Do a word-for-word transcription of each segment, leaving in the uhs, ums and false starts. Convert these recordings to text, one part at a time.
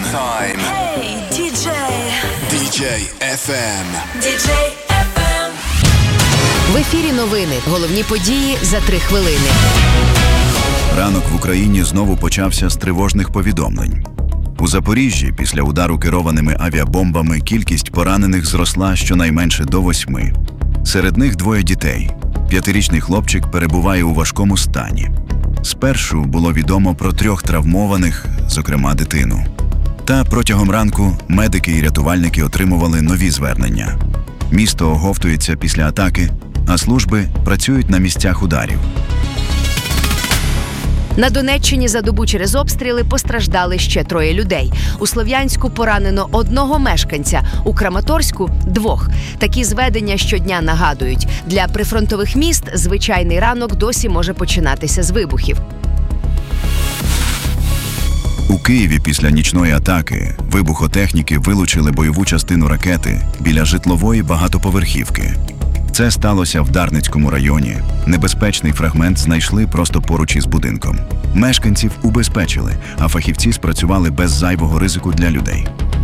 Time. Hey, ді джей. ді джей еф ем. ді джей еф ем. В ефірі новини. Головні події за три хвилини. Ранок в Україні знову почався з тривожних повідомлень. У Запоріжжі після удару керованими авіабомбами кількість поранених зросла щонайменше до восьми. Серед них двоє дітей. П'ятирічний хлопчик перебуває у важкому стані. Спершу було відомо про трьох травмованих, зокрема дитину. Та протягом ранку медики і рятувальники отримували нові звернення. Місто оговтується після атаки, а служби працюють на місцях ударів. На Донеччині за добу через обстріли постраждали ще троє людей. У Слов'янську поранено одного мешканця, у Краматорську – двох. Такі зведення щодня нагадують. Для прифронтових міст звичайний ранок досі може починатися з вибухів. У Києві після нічної атаки вибухотехніки вилучили бойову частину ракети біля житлової багатоповерхівки. Це сталося в Дарницькому районі. Небезпечний фрагмент знайшли просто поруч із будинком. Мешканців убезпечили, а фахівці спрацювали без зайвого ризику для людей.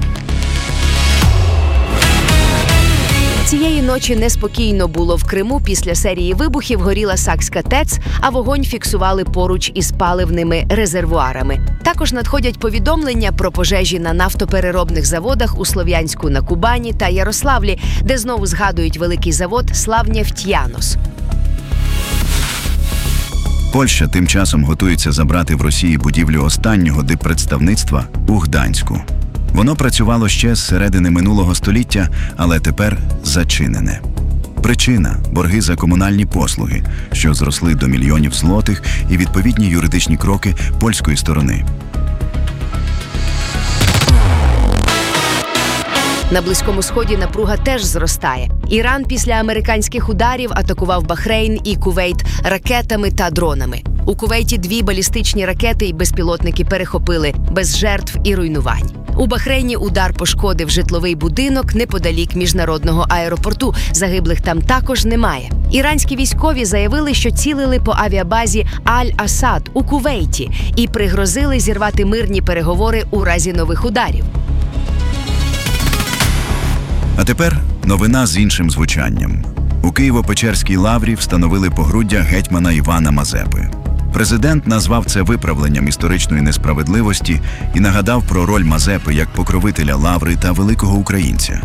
Цієї ночі неспокійно було в Криму. Після серії вибухів горіла Сакська ТЕЦ, а вогонь фіксували поруч із паливними резервуарами. Також надходять повідомлення про пожежі на нафтопереробних заводах у Слов'янську на Кубані та Ярославлі, де знову згадують великий завод «Славнефтьянос». Польща тим часом готується забрати в Росії будівлю останнього диппредставництва у Гданську. Воно працювало ще з середини минулого століття, але тепер зачинене. Причина – борги за комунальні послуги, що зросли до мільйонів злотих, і відповідні юридичні кроки польської сторони. На Близькому Сході напруга теж зростає. Іран після американських ударів атакував Бахрейн і Кувейт ракетами та дронами. У Кувейті дві балістичні ракети і безпілотники перехопили, без жертв і руйнувань. У Бахрейні удар пошкодив житловий будинок неподалік міжнародного аеропорту. Загиблих там також немає. Іранські військові заявили, що цілили по авіабазі Аль-Асад у Кувейті і пригрозили зірвати мирні переговори у разі нових ударів. А тепер новина з іншим звучанням. У Києво-Печерській лаврі встановили погруддя гетьмана Івана Мазепи. Президент назвав це виправленням історичної несправедливості і нагадав про роль Мазепи як покровителя лаври та великого українця.